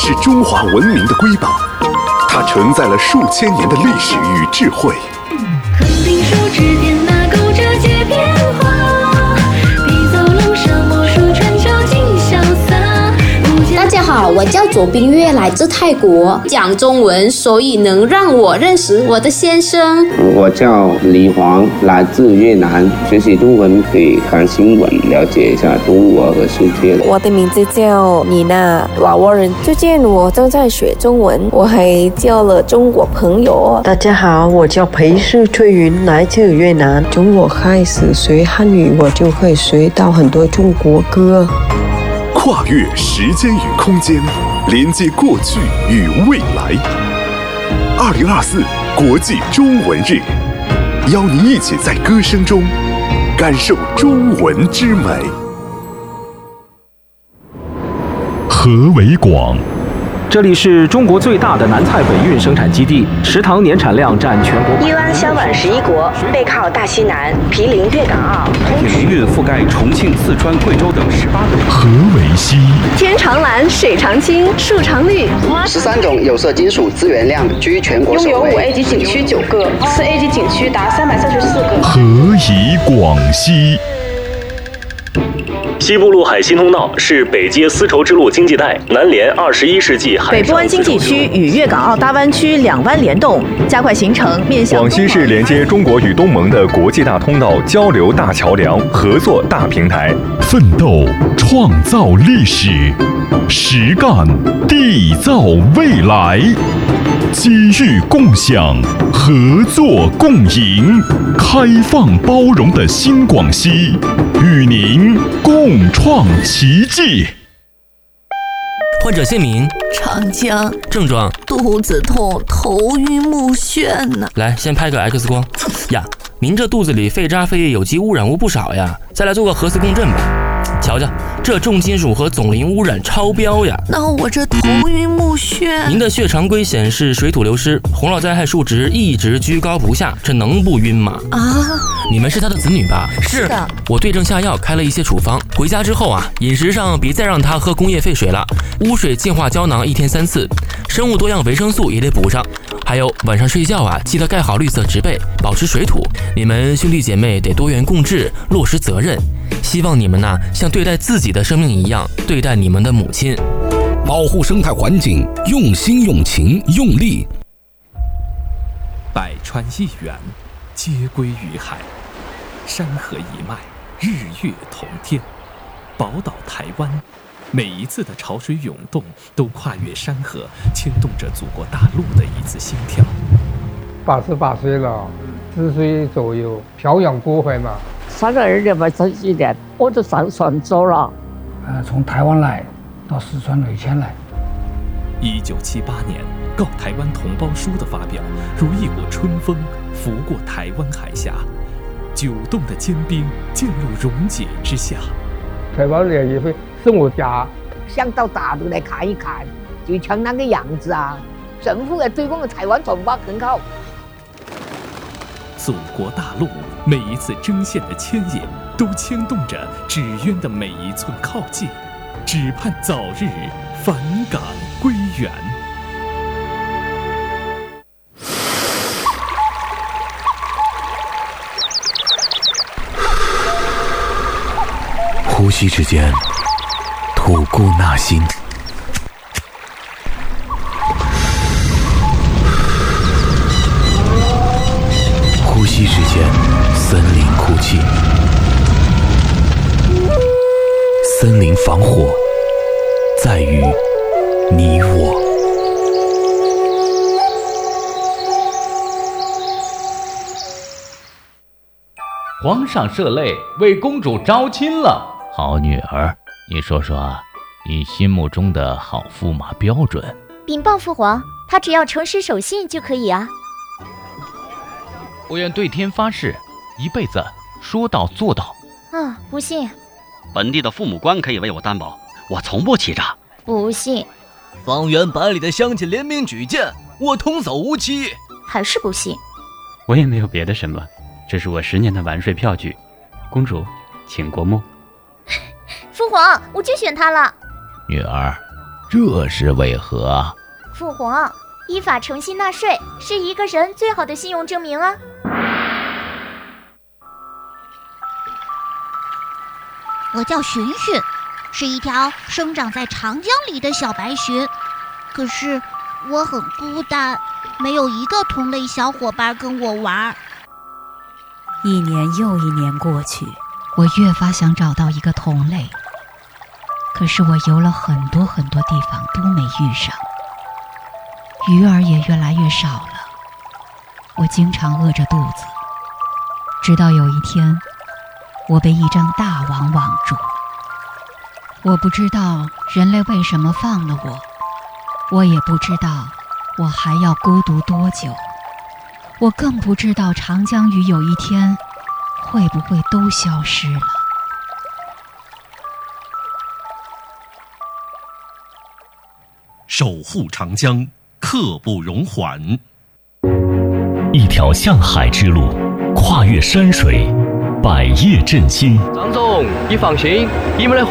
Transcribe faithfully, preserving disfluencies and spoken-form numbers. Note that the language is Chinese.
是中华文明的瑰宝，它承载了数千年的历史与智慧。 肯定树之巅那勾着皆变化，笔走龙蛇魔术传承尽潇洒。 大家好，我叫左冰月，来自泰国，讲中文，所以能让我认识我的先生。 我叫李黄，来自越南，学习中文可以看新闻，了解一下中国和世界。 我的名字叫妮娜，老挝人。最近我正在学中文，我还交了中国朋友。 大家好，我叫裴世翠云，来自越南。从我开始学汉语，我就会学到很多中国歌。 跨越时间与空间，连接过去与未来。二零二四国际中文日，邀您一起在歌声中感受中文之美。 河为广， 这里是中国最大的南菜北运生产基地，食糖年产量占全国。 一湾销往十一国，背靠大西南，毗邻粤港澳， 铁龙运覆盖重庆、四川、贵州等十八个省。 河为西， 天长蓝，水长青，树长绿。 十三种有色金属资源量居全国首位。 拥有五 A 级景区九个，四 A 级景区达三百三十四个。 河以广西。 西部陆海新通道是北接丝绸之路经济带，南连二十一世纪海上。 北部湾经济区与粤港澳大湾区两湾联动，加快形成面向。 广西是连接中国与东盟的国际大通道、交流大桥梁、合作大平台。 奋斗创造历史，实干缔造未来。机遇共享，合作共赢，开放包容的新广西，与您共创奇迹。 患者姓名： 长江。 症状： 肚子痛、头晕目眩呢。 来，先拍个 X 光。呀，您这肚子里废渣废液有机污染物不少呀，再来做个核磁共振吧。瞧瞧，这重金属和总磷污染超标呀！ 那我这头晕目眩， 您的血常规显示水土流失，洪涝灾害数值一直居高不下，这能不晕吗？ 啊！ 你们是他的子女吧？ 是的。 我对症下药，开了一些处方。回家之后啊，饮食上别再让他喝工业废水了，污水净化胶囊一天三次，生物多样维生素也得补上。还有晚上睡觉啊，记得盖好绿色植被，保持水土。你们兄弟姐妹得多元共治，落实责任。希望你们呐、啊，像对待自己的生命一样对待你们的母亲。 保护生态环境，用心用情用力。 百川一源，皆归于海；山河一脉，日月同天。宝岛台湾，每一次的潮水涌动，都跨越山河，牵动着祖国大陆的一次心跳。 八十八岁了，四岁左右，漂洋过海嘛。 三个儿子嘛，十几年，我就上船走了。 呃，从台湾来到四川累迁来。 一九七八年，《告台湾同胞书》的发表，如一股春风拂过台湾海峡，九洞的坚冰渐入溶解之下。 台湾人也会送我家， 想到大陆来看一看，就像那个样子啊。政府要对我们台湾同胞很好。 祖国大陆每一次针线的牵引，都牵动着纸鸢的每一寸靠近，只盼早日返港归元。 呼吸之间，吐故纳新。呼吸之间，森林哭泣。森林防火，在于你我。 皇上射泪，为公主招亲了。 好女儿，你说说，你心目中的好驸马标准？ 禀报父皇，他只要诚实守信就可以啊。 我愿对天发誓，一辈子说到做到。 啊，不信。 本地的父母官可以为我担保，我从不欺诈。 不信。 方圆百里的乡亲联名举荐，我童叟无欺。 还是不信。 我也没有别的什么，这是我十年的完税票据。公主，请过目。 父皇，我就选他了。 女儿， 这是为何？ 父皇，依法诚信纳税是一个人最好的信用证明啊。 我叫寻寻，是一条生长在长江里的小白鲟。可是我很孤单，没有一个同类小伙伴跟我玩。 一年又一年过去，我越发想找到一个同类。可是我游了很多很多地方都没遇上，鱼儿也越来越少了。我经常饿着肚子，直到有一天，我被一张大网网住。我不知道人类为什么放了我，我也不知道我还要孤独多久，我更不知道长江鱼有一天会不会都消失了。 守护长江，刻不容缓。 一条向海之路，跨越山水，百业振兴。 张总，你放心，你们的